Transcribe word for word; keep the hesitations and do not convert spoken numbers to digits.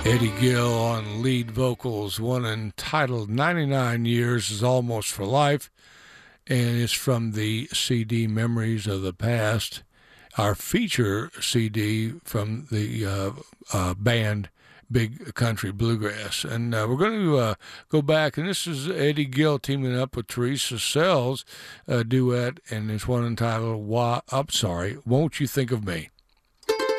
Eddie Gill on lead vocals, one entitled ninety-nine Years is Almost for Life, and it's from the C D Memories of the Past, our feature C D from the uh, uh, band Big Country Bluegrass. And uh, we're going to uh, go back, and this is Eddie Gill teaming up with Teresa Sells, a duet, and it's one entitled, Why, I'm sorry, Won't You Think of Me?